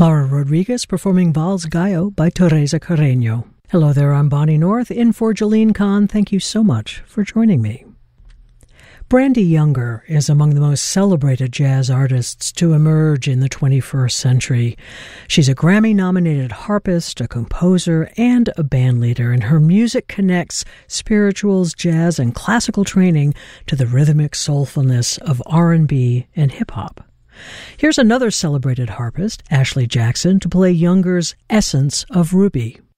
Clara Rodriguez performing Vals Gallo by Teresa Carreño. Hello there, I'm Bonnie North, in for Jalene Kahn. Thank you so much for joining me. Brandee Younger is among the most celebrated jazz artists to emerge in the 21st century. She's a Grammy-nominated harpist, a composer, and a bandleader, and her music connects spirituals, jazz, and classical training to the rhythmic soulfulness of R&B and hip-hop. Here's another celebrated harpist, Ashley Jackson, to play Younger's Essence of Ruby.